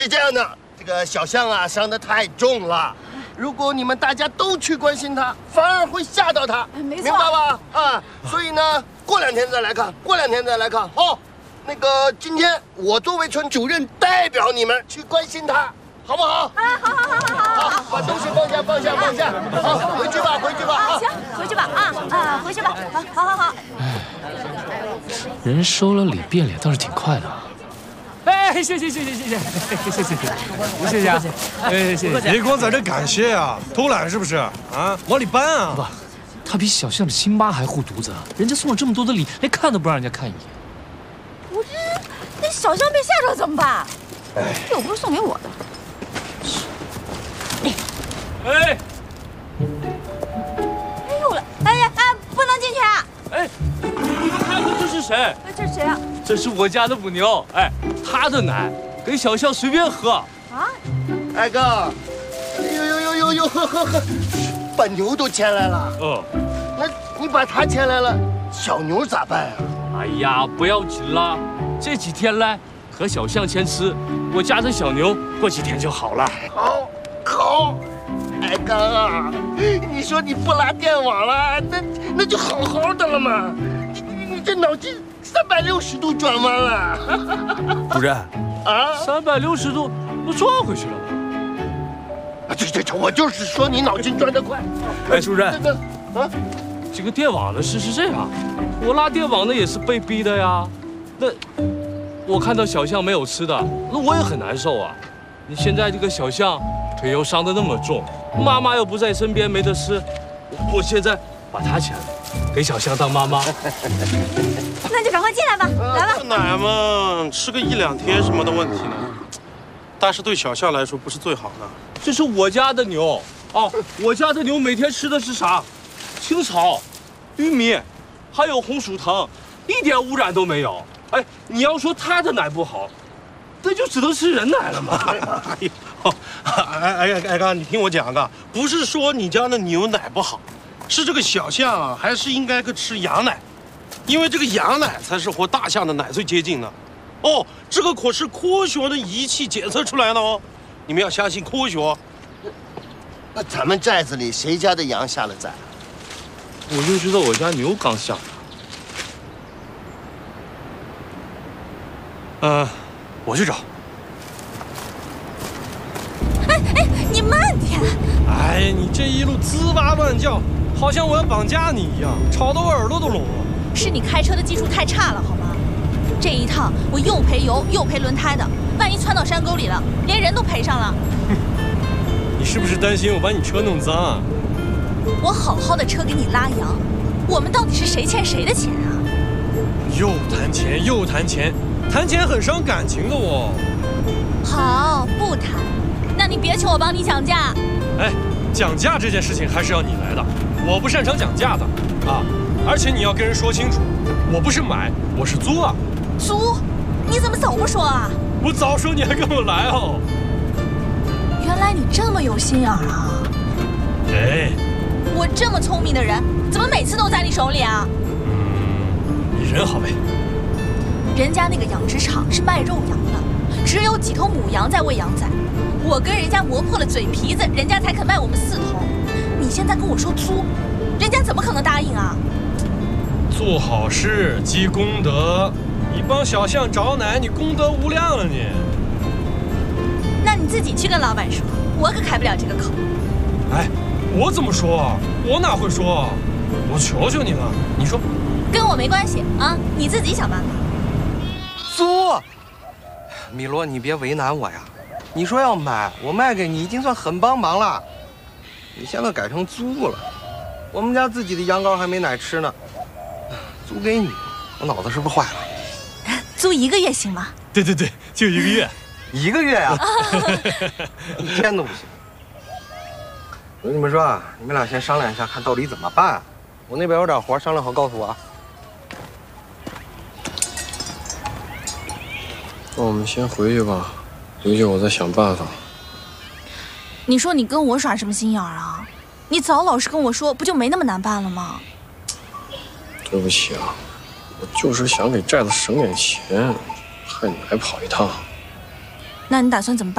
是这样的，这个小象啊伤得太重了，如果你们大家都去关心它，反而会吓到它， 没错， 明白吧？啊，所以呢，过2天再来看，过2天再来看。哦，那个今天我作为村主任，代表你们去关心它，好不好？ 啊，好， 把东西放下，好，回去吧啊！ 行，回去吧啊，回去吧，好。 人收了礼变脸倒是挺快的啊。 哎，谢谢啊！哎，谢谢！ 别光在这感谢啊，偷懒是不是啊？往里搬啊！ 不，他比小象的亲妈还护犊子，人家送了这么多的礼，连看都不让人家看一眼。 我这那小象被吓着怎么办？又不是送给我的。 哎呦了！哎，不能进去啊！ 哎，你们看看这是谁？ 这是谁啊？ 这是我家的母牛，哎，它的奶给小象随便喝。 啊， 二哥，呦，呵，把牛都牵来了。那你把它牵来了，小牛咋办啊？ 哎呀，不要紧啦，这几天来和小象先吃，我家的小牛过几天就好了。 好，二哥啊，你说你不拉电网了，那就好的了嘛。你这脑筋360度转弯了。 主任啊 ，360度都转回去了吧？ 这，我就是说你脑筋转得快。 哎，主任， 这个电网的事是这样，我拉电网的也是被逼的呀。那我看到小象没有吃的，那我也很难受啊。你现在这个小象腿又伤得那么重，妈妈又不在身边没得吃，我现在把它牵来，给小象当妈妈。 那就赶快进来吧，来吧。 奶嘛，吃个1、2天什么的问题呢？但是对小象来说不是最好的。 这是我家的牛哦，我家的牛每天吃的是啥？青草、玉米，还有红薯藤，一点污染都没有。哎，你要说它的奶不好，那就只能吃人奶了嘛。 哎哥，你听我讲啊，不是说你家的牛奶不好，是这个小象啊，还是应该吃羊奶，因为这个羊奶才是和大象的奶最接近的。哦，这个可是科学的仪器检测出来的哦，你们要相信科学。 那咱们寨子里谁家的羊下了崽？ 我就知道我家牛刚下。 我去找。 哎，你慢点。 哎，你这一路滋哇乱叫，好像我要绑架你一样，吵得我耳朵都聋了。 是你开车的技术太差了，好吗？这一趟我又赔油又赔轮胎的，万一窜到山沟里了，连人都赔上了。 你是不是担心我把你车弄脏啊？ 我好好的车给你拉羊，我们到底是谁欠谁的钱啊？ 又谈钱又谈钱，谈钱很伤感情的哦。 好，不谈。那你别求我帮你讲价。 哎，讲价这件事情还是要你来的，我不擅长讲价的啊。而且你要跟人说清楚，我不是买，我是租啊。 租？你怎么早不说啊？ 我早说你还跟我来哦。 原来你这么有心眼儿啊！ 哎， 我这么聪明的人，怎么每次都在你手里啊？ 你人好呗。 人家那个养殖场是卖肉羊的，只有几头母羊在喂羊仔。我跟人家磨破了嘴皮子，人家才肯卖我们4头。你现在跟我说租，人家怎么可能答应啊？ 做好事积功德，你帮小象找奶，你功德无量了你。 那你自己去跟老板说，我可开不了这个口。 哎，我怎么说？我哪会说？我求求你了，你说。 跟我没关系啊，你自己想办法。 租，米罗，你别为难我呀。你说要买，我卖给你已经算很帮忙了。你现在改成租了，我们家自己的羊羔还没奶吃呢。租给你，我脑子是不是坏了？ 租1个月行吗？ 对，就1个月。 1个月呀，1天都不行。我跟你们说啊，你们俩先商量一下，看到底怎么办。我那边有点活，商量好告诉我啊。 那我们先回去吧，回去我再想办法。 你说你跟我耍什么心眼儿啊？你早老实跟我说，不就没那么难办了吗？ 对不起啊，我就是想给寨子省点钱，害你还跑一趟。 那你打算怎么办？